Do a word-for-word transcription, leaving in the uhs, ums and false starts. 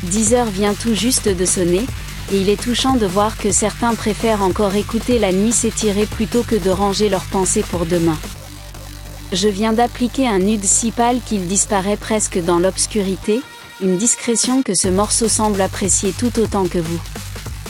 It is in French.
dix heures vient tout juste de sonner, et il est touchant de voir que certains préfèrent encore écouter la nuit s'étirer plutôt que de ranger leurs pensées pour demain. Je viens d'appliquer un nude si pâle qu'il disparaît presque dans l'obscurité, une discrétion que ce morceau semble apprécier tout autant que vous.